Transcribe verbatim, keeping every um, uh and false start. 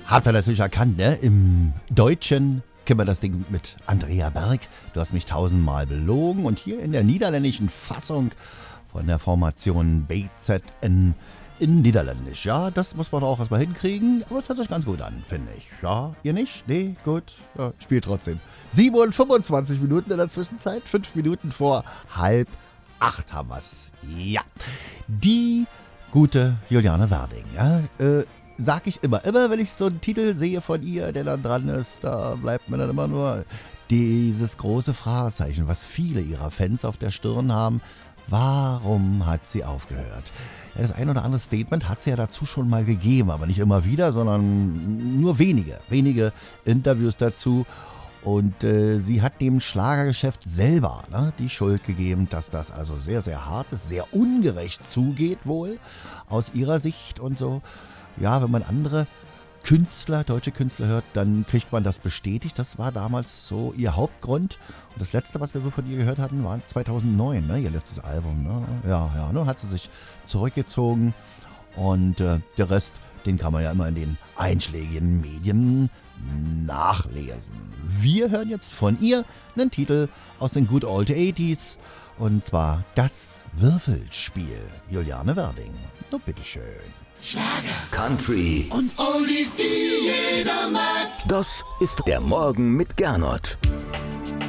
Habt ihr natürlich erkannt, ne? Im Deutschen kennen wir das Ding mit Andrea Berg. Du hast mich tausendmal belogen. Und hier in der niederländischen Fassung von der Formation B Z N in Niederländisch. Ja, das muss man auch erstmal hinkriegen. Aber es hört sich ganz gut an, finde ich. Ja, ihr nicht? Nee, gut. Ja, spielt trotzdem. sieben und fünfundzwanzig Minuten in der Zwischenzeit. Fünf Minuten vor halb acht haben wir's. Ja. Die gute Juliane Werding, ja, äh, sag ich immer, immer wenn ich so einen Titel sehe von ihr, der dann dran ist, da bleibt mir dann immer nur dieses große Fragezeichen, was viele ihrer Fans auf der Stirn haben. Warum hat sie aufgehört? Ja, das ein oder andere Statement hat sie ja dazu schon mal gegeben, aber nicht immer wieder, sondern nur wenige, wenige Interviews dazu. Und äh, sie hat dem Schlagergeschäft selber ne, die Schuld gegeben, dass das also sehr, sehr hart ist, sehr ungerecht zugeht wohl aus ihrer Sicht und so. Ja, wenn man andere Künstler, deutsche Künstler hört, dann kriegt man das bestätigt. Das war damals so ihr Hauptgrund. Und das letzte, was wir so von ihr gehört hatten, war zweitausendneun, ne, ihr letztes Album. Ne? Ja, ja, nun hat sie sich zurückgezogen und äh, der Rest, den kann man ja immer in den einschlägigen Medien nachlesen. Wir hören jetzt von ihr einen Titel aus den Good Old achtziger und zwar Das Würfelspiel. Juliane Werding. So, bitteschön. Schlager, Country und Oldies, die jeder mag. Das ist der Morgen mit Gernot.